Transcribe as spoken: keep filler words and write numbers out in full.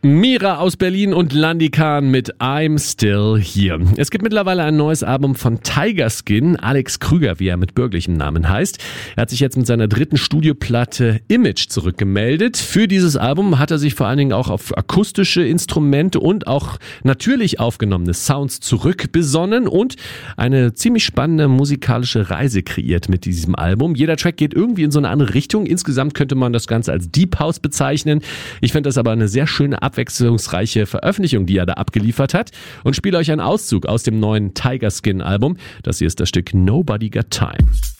Mira aus Berlin und Landi Kahn mit I'm Still Here. Es gibt mittlerweile ein neues Album von Tigerskin, Alex Krüger, wie er mit bürgerlichem Namen heißt. Er hat sich jetzt mit seiner dritten Studioplatte Image zurückgemeldet. Für dieses Album hat er sich vor allen Dingen auch auf akustische Instrumente und auch natürlich aufgenommene Sounds zurückbesonnen und eine ziemlich spannende musikalische Reise kreiert mit diesem Album. Jeder Track geht irgendwie in so eine andere Richtung. Insgesamt könnte man das Ganze als Deep House bezeichnen. Ich finde das aber eine sehr schöne abwechslungsreiche Veröffentlichung, die er da abgeliefert hat, und spiele euch einen Auszug aus dem neuen Tigerskin Album. Das hier ist das Stück Nobody Got Time.